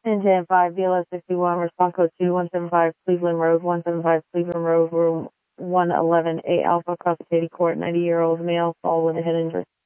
Intent 5, BLS 61, response code 2175, Cleveland Road, 175 Cleveland Road, room 111, A Alpha, Cross Katy Court, 90-year-old male, fall with a head injury.